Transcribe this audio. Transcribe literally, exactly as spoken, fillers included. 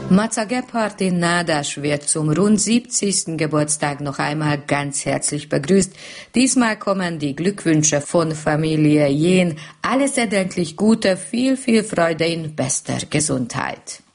Maza Gebhardt in Nadasch wird zum rund siebzigsten Geburtstag noch einmal ganz herzlich begrüßt. Diesmal kommen die Glückwünsche von Familie Jehn. Alles erdenklich Gute, viel, viel Freude in bester Gesundheit.